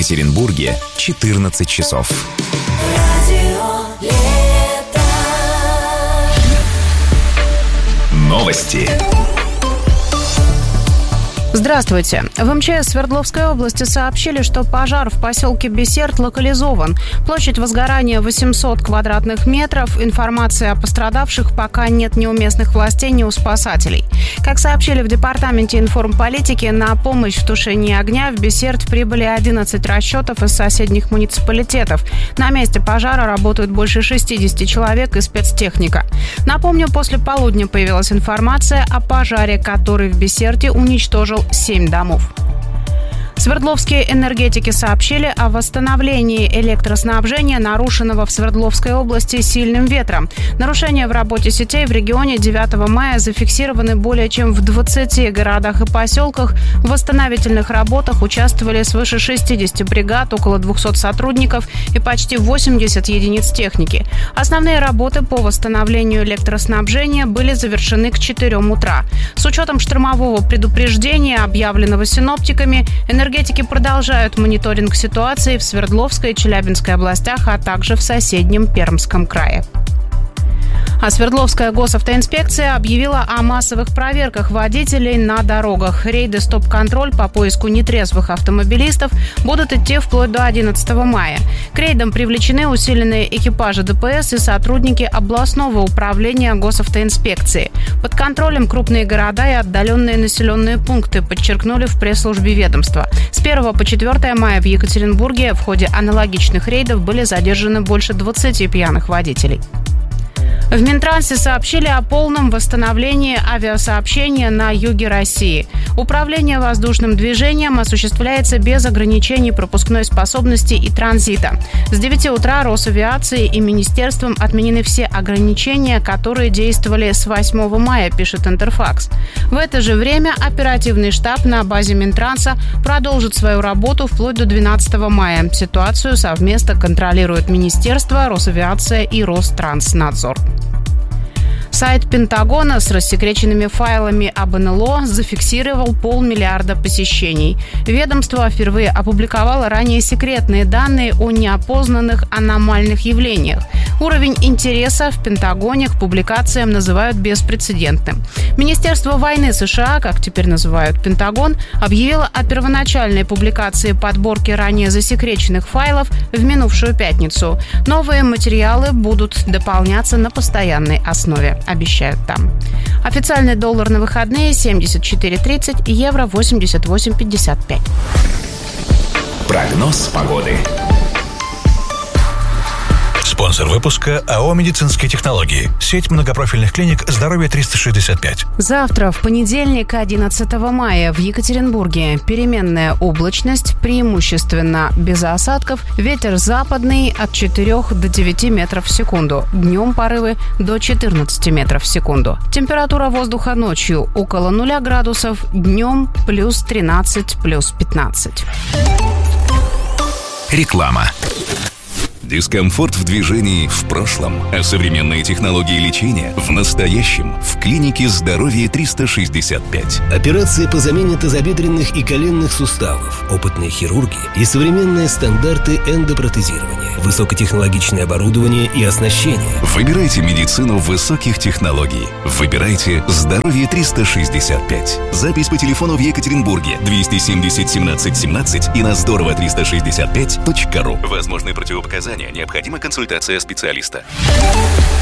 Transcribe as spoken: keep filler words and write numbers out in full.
Екатеринбурге четырнадцать часов. Новости. Здравствуйте. В эм че эс Свердловской области сообщили, что пожар в поселке Бесерт локализован. Площадь возгорания восемьсот квадратных метров. Информации о пострадавших пока нет ни у местных властей, ни у спасателей. Как сообщили в Департаменте информполитики, на помощь в тушении огня в Бесерт прибыли одиннадцать расчетов из соседних муниципалитетов. На месте пожара работают больше шестьдесят человек и спецтехника. Напомню, после полудня появилась информация о пожаре, который в Бесерте уничтожил семь домов. Свердловские энергетики сообщили о восстановлении электроснабжения, нарушенного в Свердловской области сильным ветром. Нарушения в работе сетей в регионе девятого мая зафиксированы более чем в двадцати городах и поселках. В восстановительных работах участвовали свыше шестидесяти бригад, около двухсот сотрудников и почти восемьдесят единиц техники. Основные работы по восстановлению электроснабжения были завершены к четырем утра. С учетом штормового предупреждения, объявленного синоптиками, энергетики Энергетики продолжают мониторинг ситуации в Свердловской и Челябинской областях, а также в соседнем Пермском крае. А Свердловская госавтоинспекция объявила о массовых проверках водителей на дорогах. Рейды «Стоп-контроль» по поиску нетрезвых автомобилистов будут идти вплоть до одиннадцатого мая. К рейдам привлечены усиленные экипажи дэ пэ эс и сотрудники областного управления госавтоинспекции. Под контролем крупные города и отдаленные населенные пункты, подчеркнули в пресс-службе ведомства. С первого по четвёртое мая в Екатеринбурге в ходе аналогичных рейдов были задержаны больше двадцати пьяных водителей. В Минтрансе сообщили о полном восстановлении авиасообщения на юге России. Управление воздушным движением осуществляется без ограничений пропускной способности и транзита. С девяти утра Росавиацией и Министерством отменены все ограничения, которые действовали с восьмого мая, пишет Интерфакс. В это же время оперативный штаб на базе Минтранса продолжит свою работу вплоть до двенадцатого мая. Ситуацию совместно контролируют Министерство, Росавиация и Ространснадзор. Сайт Пентагона с рассекреченными файлами об эн эл о зафиксировал полмиллиарда посещений. Ведомство впервые опубликовало ранее секретные данные о неопознанных аномальных явлениях. Уровень интереса в Пентагоне к публикациям называют беспрецедентным. Министерство войны США, как теперь называют Пентагон, объявило о первоначальной публикации подборки ранее засекреченных файлов в минувшую пятницу. Новые материалы будут дополняться на постоянной основе, обещают там. Официальный доллар на выходные семьдесят четыре тридцать, евро восемьдесят восемь пятьдесят пять. Прогноз погоды. Спонсор выпуска АО «Медицинские технологии». Сеть многопрофильных клиник «Здоровье триста шестьдесят пять». Завтра, в понедельник, одиннадцатого мая, в Екатеринбурге переменная облачность, преимущественно без осадков, ветер западный от четырёх до девяти метров в секунду. Днем порывы до четырнадцати метров в секунду. Температура воздуха ночью около нуля градусов, днем плюс тринадцать, плюс пятнадцать. Реклама. Дискомфорт в движении в прошлом, а современные технологии лечения в настоящем. В клинике «Здоровье триста шестьдесят пять». Операции по замене тазобедренных и коленных суставов, опытные хирурги и современные стандарты эндопротезирования, высокотехнологичное оборудование и оснащение. Выбирайте медицину высоких технологий. Выбирайте «Здоровье триста шестьдесят пять». Запись по телефону в Екатеринбурге двести семьдесят семнадцать семнадцать и на здорово триста шестьдесят пять точка ру. Возможны противопоказания. Необходима консультация специалиста.